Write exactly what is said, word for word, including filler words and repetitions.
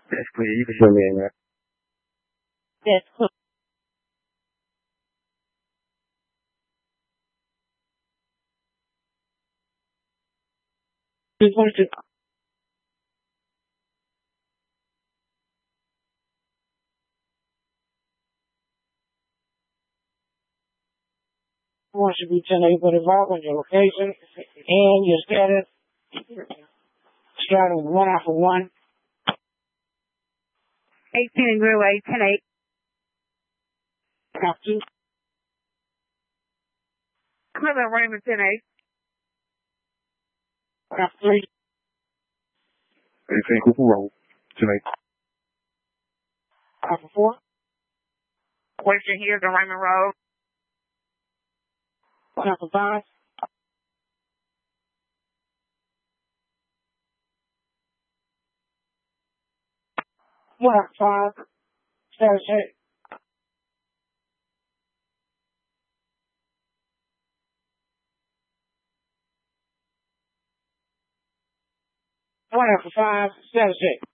That's clear. You can show me in there. That's clear. Just want to want you to be ten able to vote on your location and your status. Starting with one off of one. eighteen and Greenway, ten eight. Off two. Cleveland Raymond, ten eight. Off three. eighteen Cooper Road, tonight. Off of four. Western Hills and Raymond Road. Off of five. One off of five. Status check. One off of five. Status check.